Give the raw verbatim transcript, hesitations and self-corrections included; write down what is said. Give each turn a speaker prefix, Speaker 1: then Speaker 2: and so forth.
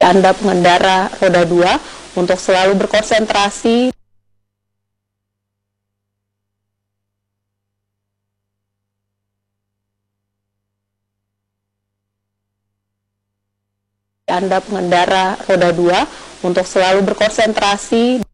Speaker 1: Anda pengendara roda dua untuk selalu berkonsentrasi Anda pengendara roda dua untuk selalu berkonsentrasi